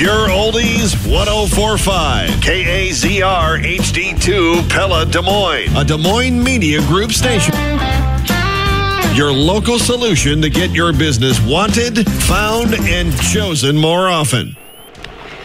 Pure Oldies 1045. KAZR HD2 Pella Des Moines. A Des Moines Media Group station. Your local solution to get your business wanted, found, and chosen more often.